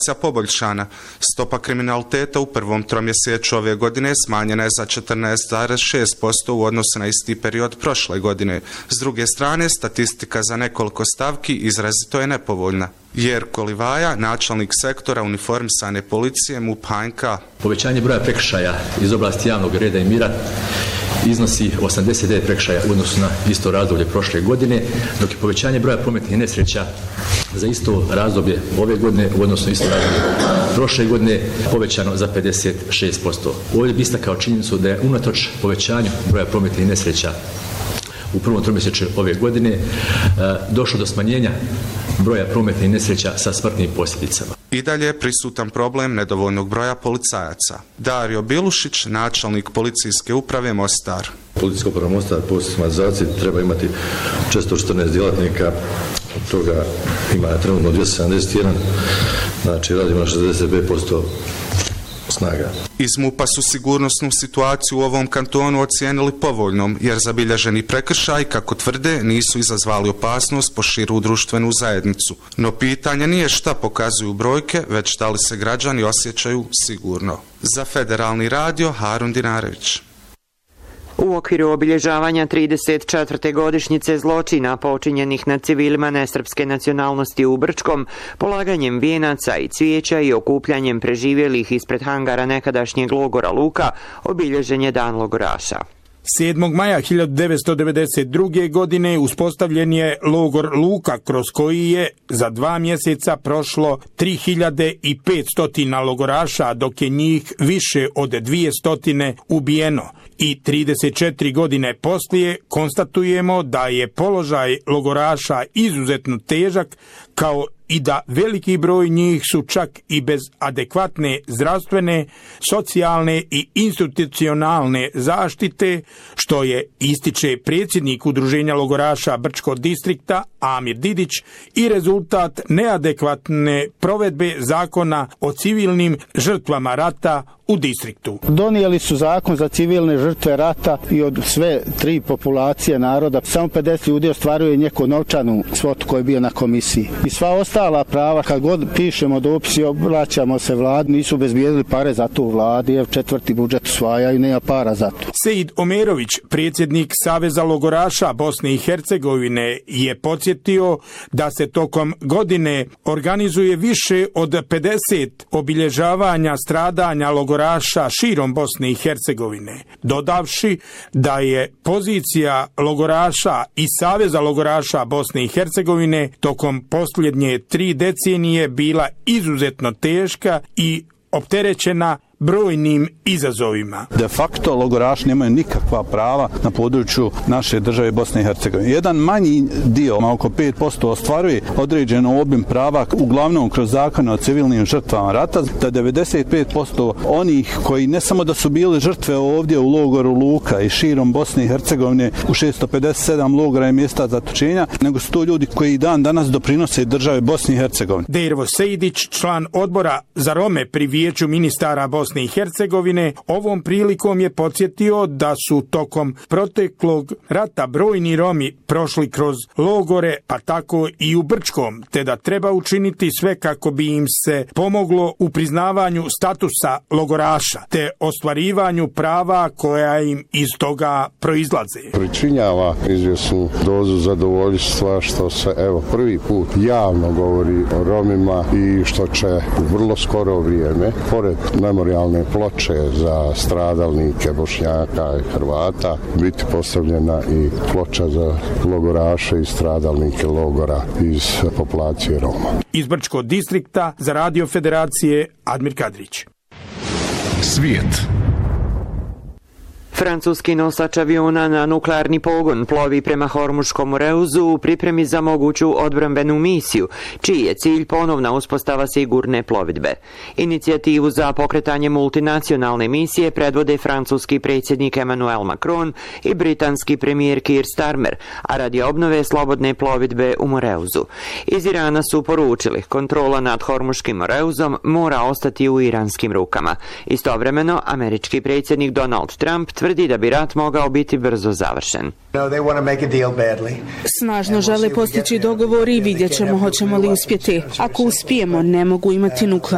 poboljšana. Stopa kriminaliteta u prvom tromjesečju ove godine smanjena je za 14,6% u odnosu na isti period prošle godine. S druge strane, statistika za nekoliko stavki izrazito je nepovoljna. Jerko Livaja, načelnik sektora uniformisane policije MUP HNK. Povećanje broja prekršaja iz oblasti javnog reda i mira iznosi 89 prekršaja u odnosu na isto razdoblje prošle godine, dok je povećanje broja prometnih nesreća za isto razdoblje ove godine u odnosu na isto razdoblje prošle godine povećano za 56%. Ovdje bi istakao činjenicu da je unatoč povećanju broja prometnih nesreća u prvom tromjesečju ove godine došlo do smanjenja broja prometnih nesreća sa smrtnim posljedicama. I dalje je prisutan problem nedovoljnog broja policajaca. Dario Bilušić, načelnik policijske uprave Mostar. Policijska uprava Mostar po sistematizaciji treba imati 414 djelatnika, od toga ima trenutno 271, znači radimo na 65% snaga. Iz MUP-a su sigurnosnu situaciju u ovom kantonu ocijenili povoljnom, jer zabilježeni prekršaj, kako tvrde, nisu izazvali opasnost po širu društvenu zajednicu. No pitanje nije šta pokazuju brojke, već da li se građani osjećaju sigurno. Za Federalni radio, Harun Dinarević. U okviru obilježavanja 34. godišnjice zločina počinjenih nad civilima nesrpske nacionalnosti u Brčkom, polaganjem vijenaca i cvijeća i okupljanjem preživjelih ispred hangara nekadašnjeg logora Luka, obilježen je Dan logoraša. 7. maja 1992. godine uspostavljen je logor Luka, kroz koji je za 2 mjeseca prošlo 3500 logoraša, dok je njih više od 200 ubijeno. I 34 godine poslije konstatujemo da je položaj logoraša izuzetno težak, kao i da veliki broj njih su čak i bez adekvatne zdravstvene, socijalne i institucionalne zaštite, što je ističe predsjednik Udruženja logoraša Brčkog distrikta Amir Didić i rezultat neadekvatne provedbe zakona o civilnim žrtvama rata u distriktu. Donijeli su zakon za civilne žrtve rata i od sve 3 populacije naroda samo 50 ljudi ostvaruje neku novčanu svotu koja je bio na komisiji. I sva ostala prava, kad god pišemo dopis i obraćamo se vladi, nisu obezbijedili pare za tu vladi, jer 4. budžet usvajaju, nema para za to. Sejid Omerović, predsjednik Saveza logoraša Bosne i Hercegovine, je podsjetio da se tokom godine organizuje više od 50 obilježavanja stradanja logoraša širom Bosne i Hercegovine, dodavši da je pozicija logoraša i Saveza logoraša Bosne i Hercegovine tokom posljednje 3 decenije bila izuzetno teška i opterećena brojnim izazovima. De facto logoraši nemaju nikakva prava na području naše države Bosne i Hercegovine. Jedan manji dio, oko 5%, ostvaruje određeno obim prava, uglavnom kroz zakone o civilnim žrtvama rata, da 95% onih koji ne samo da su bili žrtve ovdje u logoru Luka i širom Bosne i Hercegovine u 657 logora i mjesta zatočenja, nego su to ljudi koji dan danas doprinose države Bosne i Hercegovine. Dervo Sejdić, član odbora za Rome pri Vijeću ministara Bosne i Hercegovine, ovom prilikom je podsjetio da su tokom proteklog rata brojni Romi prošli kroz logore, pa tako i u Brčkom, te da treba učiniti sve kako bi im se pomoglo u priznavanju statusa logoraša, te ostvarivanju prava koja im iz toga proizlaze. Pričinjava izvjesnu dozu zadovoljstva što se prvi put javno govori o Romima i što će u vrlo skoro vrijeme, pored memorijalne ploče za stradalnike Bošnjaka i Hrvata, biti postavljena i ploča za logoraše i stradalnike logora iz populacije Roma. Iz Brčkog distrikta za Radio Federacije Admir Kadrić. Svijet. Francuski nosač aviona na nuklearni pogon plovi prema Hormuškom Moreuzu u pripremi za moguću odbrambenu misiju, čiji je cilj ponovna uspostava sigurne plovidbe. Inicijativu za pokretanje multinacionalne misije predvode francuski predsjednik Emmanuel Macron i britanski premijer Keir Starmer, a radi obnove slobodne plovidbe u Moreuzu. Iz Irana su poručili, kontrola nad Hormuškim Moreuzom mora ostati u iranskim rukama. Istovremeno, američki predsjednik Donald Trump tvrdi da bi rat mogao biti brzo završen. Snažno žele postići dogovor i vidjet ćemo hoćemo li uspjeti. Ako uspijemo, ne mogu imati nuklearnu